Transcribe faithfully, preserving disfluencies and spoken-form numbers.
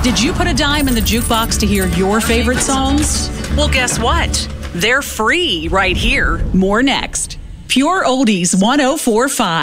Did you put a dime in the jukebox to hear your favorite songs? Well, guess what? They're free right here. More next. Pure Oldies one oh four point five.